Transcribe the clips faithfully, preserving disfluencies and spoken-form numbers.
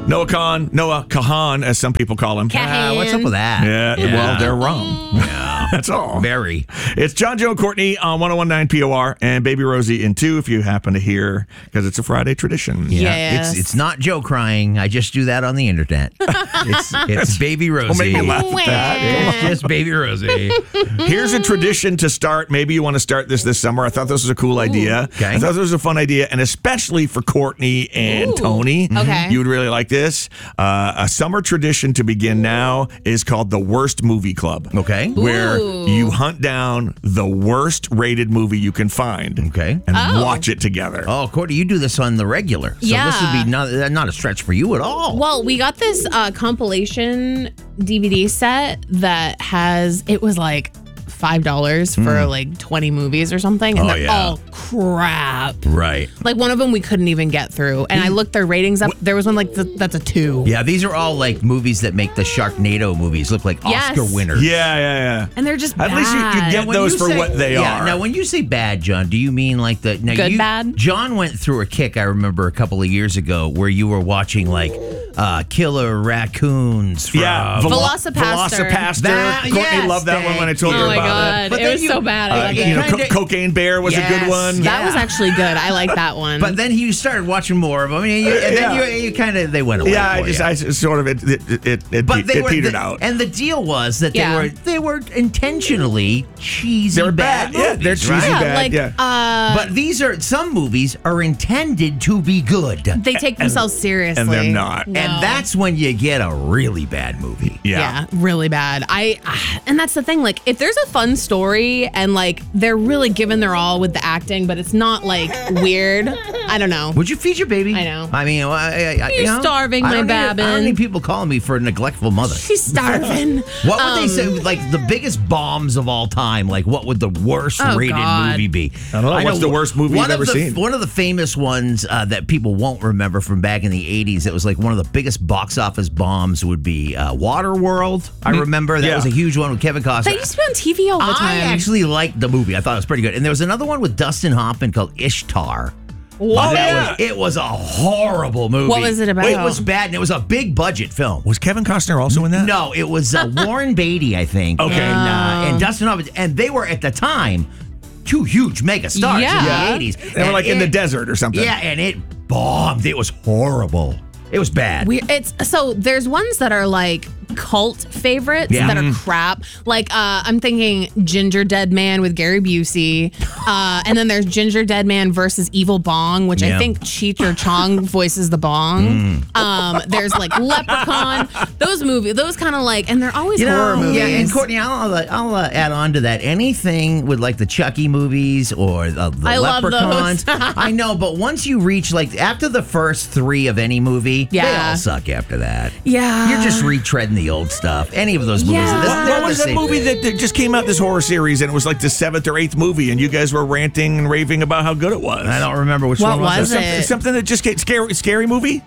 Noah Khan, Noah Kahan, as some people call him. Uh, what's up with that? Yeah, yeah. Well, they're wrong. Yeah. That's all. Very. It's John, Joe, and Courtney on one oh one point nine P O R and Baby Rosie in two if you happen to hear, because it's a Friday tradition. Yeah. Yes. It's it's not Joe crying. I just do that on the internet. It's it's Baby Rosie. Don't make me laugh at that. It's just Baby Rosie. Here's a tradition to start. Maybe you want to start this this summer. I thought this was a cool idea. okay. I thought this was a fun idea, and especially for Courtney and Ooh. Tony. Okay. You would really like this. Uh, a summer tradition to begin now is called the Worst Movie Club. Okay. Where Ooh. you hunt down the worst rated movie you can find. Okay. And Oh. watch it together. Oh, Courtney, you do this on the regular. So Yeah. this would be not, not a stretch for you at all. Well, we got this uh, compilation D V D set that has, it was like five dollars for like twenty movies or something. And Oh, they're yeah. all crap. Right. Like one of them we couldn't even get through. And I looked their ratings up. There was one like, th- that's a two. Yeah, these are all like movies that make the Sharknado movies look like Yes. Oscar winners. Yeah, yeah, yeah. And they're just At bad. least you, you get When those you for say- what they yeah, are. Now, when you say bad, John, do you mean like the now Good you- bad? John went through a kick. I remember a couple of years ago where you were watching like uh, Killer Raccoons. From, Yeah, Velocipaster. Velocipaster. That- Courtney yes, loved that one when I told thank her Oh my about God. it. But It then was you- so bad. I Uh, liked you it. know, Kinda- Co- Cocaine Bear was a good Yes. one. That Yeah. was actually good. I like that one. But then you started watching more of them, and, you, and Yeah. then you, you kind of they went away. Yeah, I for just, you. I s- sort of, it, it, it, it, But it, they it were petered the- out. and the deal was that they Yeah. were they were intentionally cheesy. They were bad. Yeah, movies, they're cheesy right? yeah, bad, like yeah. uh, But these are some movies are intended to be good, they take themselves seriously. and they're not. No. and that's when you get a really bad movie. yeah. Yeah, really bad. I and that's the thing. Like, if there's a fun story and like they're really giving their all with the acting, but it's not like weird. I don't know. Would you feed your baby? I know. I mean, I, I, I, You're you know, starving, I my don't need- I Babin. don't need people calling me for a neglectful mother. She's starving. What would they Um, say? Like the biggest bombs of all time. Like what would the worst Oh, rated God. movie be? I don't know. What's the worst movie one you've of ever the, seen? One of the famous ones uh, that people won't remember from back in the eighties. It was like one of the biggest box office bombs would be uh, Waterworld. I remember that Yeah. was a huge one with Kevin Costner. That used to be on T V all the I time. actually liked the movie. I thought it was pretty good. And there was another one with Dustin Hoffman called Ishtar. What? That yeah. was, it was a horrible movie. What was it about? It was bad, and it was a big budget film. Was Kevin Costner also in that? No, it was uh, Warren Beatty, I think. Okay. And, uh, and Dustin Hoffman. And they were, at the time, two huge mega stars Yeah. in Yeah. the eighties. They were like in the desert or something. Yeah, and it bombed. It was horrible. It was bad. Weird. It's so there's ones that are like cult favorites Yeah. that are crap. Like uh, I'm thinking Ginger Dead Man with Gary Busey, uh, and then there's Ginger Dead Man versus Evil Bong, which Yeah. I think Cheech or Chong voices the Bong. Um, there's like Leprechaun. Those movies, those kind of like, and they're always You horror know, movies. yeah, and Courtney, I'll, uh, I'll uh, add on to that. Anything with like the Chucky movies or uh, the I love Leprechauns. those. I know, but once you reach like after the first three of any movie, they Yeah. all suck after that. Yeah. You're just retreading the old stuff. Any of those movies. Yeah. This- What, they're what the was that same movie thing. that, that just came out, this horror series, and it was like the seventh or eighth movie, and you guys were ranting and raving about how good it was? I don't remember which What one was, was it. it? Something, something that just came, scary, scary movie?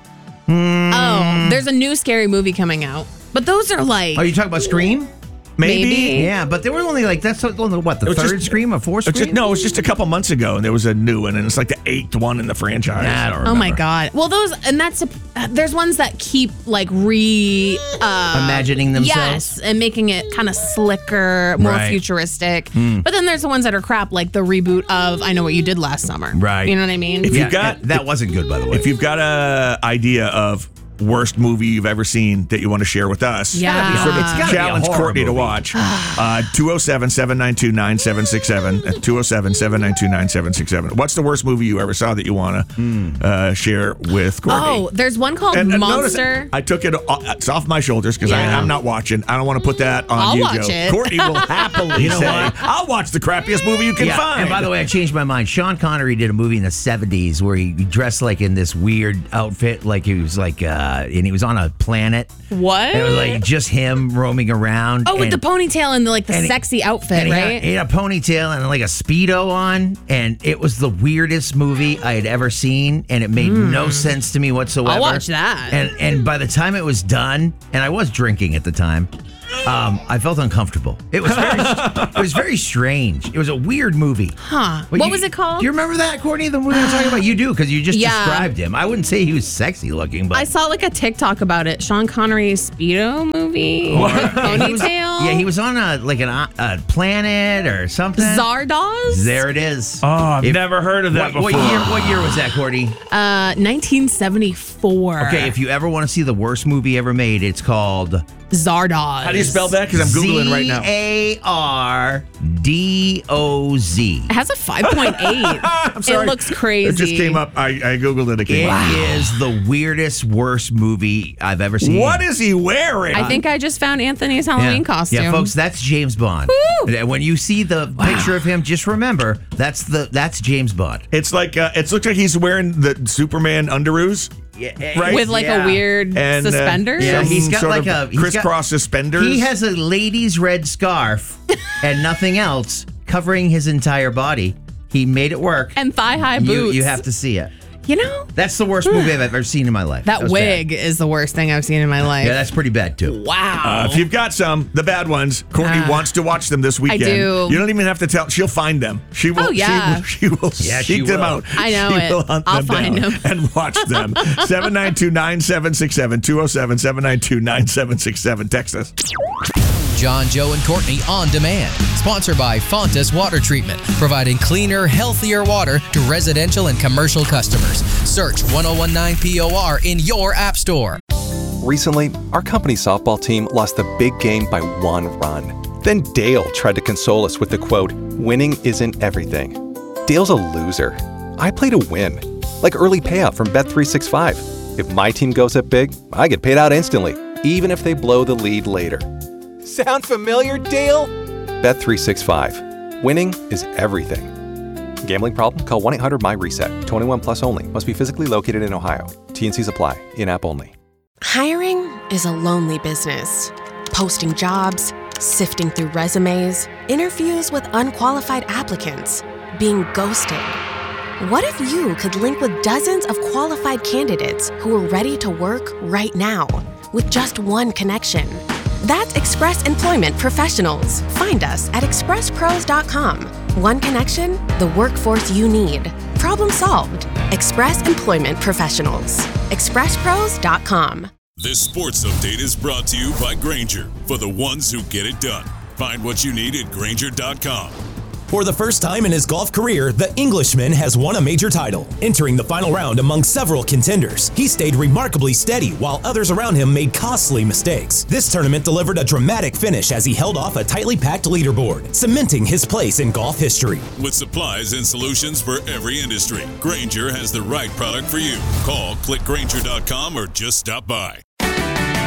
Oh, there's a new scary movie coming out, but those are like Oh, you talking about Scream? Maybe. Maybe. Yeah, but they were only like that's only what the It was third just- Scream or fourth It's Scream? just, no, it was just a couple months ago, and there was a new one, and it's like the eighth one in the franchise. Nah, I don't Oh my remember. god! Well, those and that's a, there's ones that keep like re uh, Imagining themselves. yes, and making it kind of slicker, more Right. futuristic. But then there's the ones that are crap, like the reboot of I Know What You Did Last Summer. Right. You know what I mean? If you Yeah, got- that, that wasn't good, by the way. If you've got a idea of worst movie you've ever seen that you want to share with us, Yeah. sort of It's gotta be a challenge horror Courtney to movie. watch. uh, two oh seven, seven nine two, nine seven six seven. At two oh seven, seven nine two, nine seven six seven. What's the worst movie you ever saw that you want to uh, share with Courtney? Oh, there's one called And- and notice, Monster. I took it. o- It's off my shoulders because Yeah. I'm not watching. I don't want to put that on I'll you, watch Joe. it. Courtney will happily You know say, what? "I'll watch the crappiest movie you can yeah, find." and by the way, I changed my mind. Sean Connery did a movie in the seventies where he dressed like in this weird outfit, like he was like, uh, and he was on a planet. What? And it was like just him roaming around. oh, with and- the ponytail and the, like the and he- sexy outfit, and he right? Had, he had a ponytail and like a Speedo on, and it was the weirdest movie I had ever seen, and it made no sense to me whatsoever. I'll watch that. And and by the time it was done, and I was drinking at the time, Um, I felt uncomfortable. It was very, it was very strange. It was a weird movie. Huh. But What you- was it called? Do you remember that, Courtney? The movie I'm talking about? You do, because you just Yeah. described him. I wouldn't say he was sexy looking, but I saw like a TikTok about it. Sean Connery's Speedo movie. Ponytail. yeah, he was on a like an, uh, a planet or something. Zardoz. There it is. Oh, I've If- never heard of that What, what before. year? What year was that, Courtney? Uh, nineteen seventy-four. Okay, if you ever want to see the worst movie ever made, it's called Zardoz. How do you spell that? Because I'm Googling right now. Z A R D O Z. It has a five point eight. I'm sorry. It looks crazy. It just came up. I, I Googled it. It came It up. is the weirdest, worst movie I've ever seen. What is he wearing? I think I just found Anthony's Halloween yeah. costume. Yeah, folks, that's James Bond. Woo! And When you see the picture of him, just remember that's the that's James Bond. It's like uh, it looks like he's wearing the Superman underoos. Yeah, Right? With like yeah. a weird And, uh, suspenders. Yeah, Some he's got sort like of a he's got- crisscross suspenders. He has a lady's red scarf and nothing else covering his entire body. He made it work. And thigh-high you, boots. You have to see it. You know, That's the worst movie I've ever seen in my life. that was wig bad. is the worst thing I've seen in my life. Yeah, that's pretty bad too. wow. Uh, if you've got some, the bad ones, Courtney Uh, wants to watch them this weekend. do. You don't even have to tell. She'll find them. She will. Oh, yeah. She will, she will Yeah, seek she them will. out. I know she it. Will hunt I'll them find down them. and watch them. seven nine two, nine seven six seven, two oh seven, seven nine two, nine seven six seven. Text us. John, Joe, and Courtney on demand. Sponsored by Fontas Water Treatment, providing cleaner, healthier water to residential and commercial customers. Search ten nineteen P O R in your app store. Recently, our company's softball team lost the big game by one run. Then Dale tried to console us with the quote, "Winning isn't everything." Dale's a loser. I play to win. Like early payout from Bet three sixty-five. If my team goes up big, I get paid out instantly, even if they blow the lead later. Sound familiar, Dale? Bet three sixty-five. Winning is everything. Gambling problem? Call one eight hundred my reset. twenty-one plus only. Must be physically located in Ohio. T and C's apply. In-app only. Hiring is a lonely business. Posting jobs, sifting through resumes, interviews with unqualified applicants, being ghosted. What if you could link with dozens of qualified candidates who are ready to work right now with just one connection? That's Express Employment Professionals. Find us at express pros dot com. One connection, the workforce you need. Problem solved. Express Employment Professionals. express pros dot com. This sports update is brought to you by Grainger, for the ones who get it done. Find what you need at Grainger dot com. For the first time in his golf career, the Englishman has won a major title. Entering the final round among several contenders, he stayed remarkably steady while others around him made costly mistakes. This tournament delivered a dramatic finish as he held off a tightly packed leaderboard, cementing his place in golf history. With supplies and solutions for every industry, Grainger has the right product for you. Call, click Grainger dot com, or just stop by.